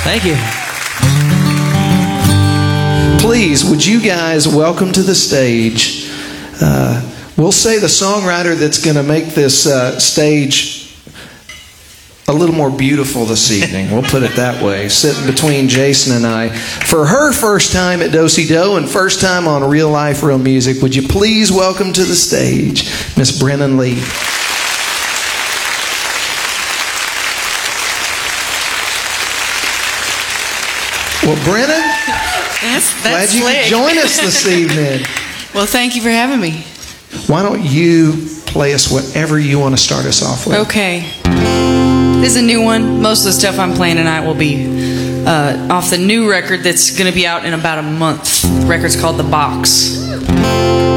Thank you. Please, would you guys welcome to the stage, we'll say the songwriter that's going to make this stage a little more beautiful this evening. We'll put it that way. Sitting between Jason and I. For her first time at Do-Si-Do and first time on Real Life, Real Music, would you please welcome to the stage Miss Brennan Lee. Well, Brennan, glad you could join us this evening. Well, thank you for having me. Why don't you play us whatever you want to start us off with? Okay. This is a new one. Most of the stuff I'm playing tonight will be off the new record that's going to be out in about a month. The record's called The Box.